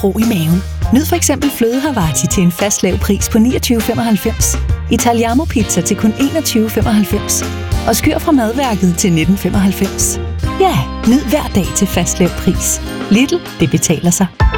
ro i maven. Nyd for eksempel fløde Havarti til en fast lav pris på 29,95. Italiamo pizza til kun 21,95. Og skyr fra madværket til 19,95. Ja, nyd hver dag til fast lav pris. Lidl, det betaler sig.